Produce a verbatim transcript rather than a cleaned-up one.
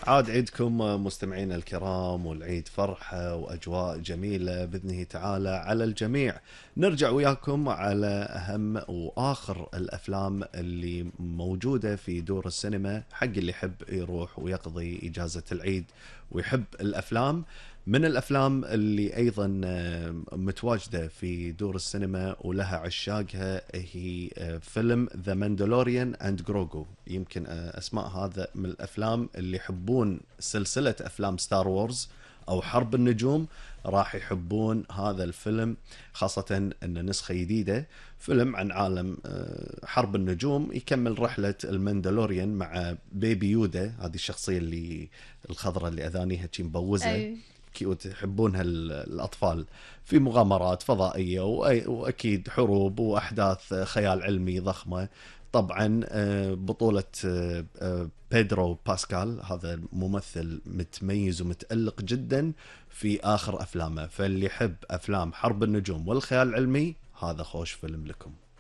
عاد عيدكم مستمعينا الكرام، والعيد فرحة وأجواء جميلة بإذنه تعالى على الجميع. نرجع وياكم على أهم وآخر الأفلام اللي موجودة في دور السينما حق اللي يحب يروح ويقضي إجازة العيد ويحب الأفلام. من الأفلام اللي أيضا آه، متواجدة في دور السينما ولها عشاقها هي آه، فيلم ذا ماندلوريان اند جروجو. يمكن آه، أسماء هذا من الأفلام اللي يحبون سلسلة أفلام ستار وورز أو حرب النجوم راح يحبون هذا الفيلم، خاصة أنه نسخة جديدة، فيلم عن عالم آه، حرب النجوم، يكمل رحلة المندلوريان مع بيبي يودا، هذه الشخصية اللي الخضراء اللي أذانيها شي مبوزة، اي. كيوت يحبونها ال- الأطفال، في مغامرات فضائية وأي- وأكيد حروب وأحداث خيال علمي ضخمة. طبعا آه، بطولة آه، آه، بيدرو باسكال، هذا ممثل متميز ومتألق جدا في آخر أفلامه، فاللي يحب أفلام حرب النجوم والخيال العلمي هذا خوش فيلم لكم.